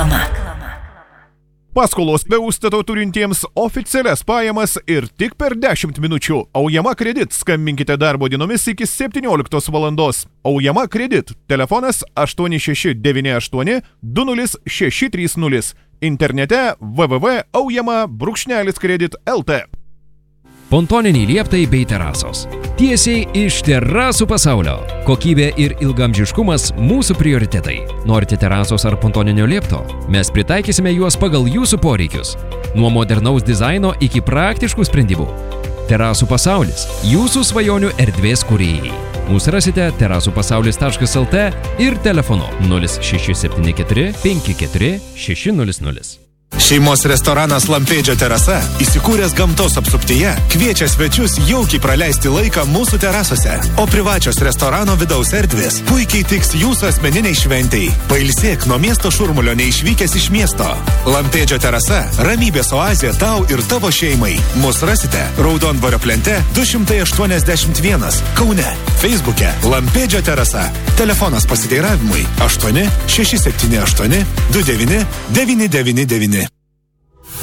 Reklama. Paskolos be užstato turintiems oficialias pajamas ir tik per 10 minučių. Aujama kredit. Skambinkite darbo dienomis iki 17 valandos. Aujama kredit. Telefonas 8698 20630. Internete www.aujama-kredit.lt. Pontoniniai lieptai bei terasos. Tiesiai iš terasų pasaulio. Kokybė ir ilgamžiškumas mūsų prioritetai. Norite terasos ar pontoninio liepto? Mes pritaikysime juos pagal jūsų poreikius. Nuo modernaus dizaino iki praktiškų sprendimų. Terasų pasaulis. Jūsų svajonių erdvės kūrėjai. Mūsų rasite terasupasaulis.lt ir telefonu 0674 54 600. Šeimos restoranas Lampėdžio terasa, įsikūręs gamtos apsuptyje, kviečia svečius jaukiai praleisti laiką mūsų terasose, o privačios restorano vidaus erdvės puikiai tiks jūsų asmeniniai šventei. Pailsėk nuo miesto šurmulio neišvykęs iš miesto. Lampėdžio terasa – ramybės oazė tau ir tavo šeimai. Mus rasite Raudondvario plente 281 Kaune. Facebook'e Lampėdžio terasa. Telefonas pasiteiravimui 8 678 29 999.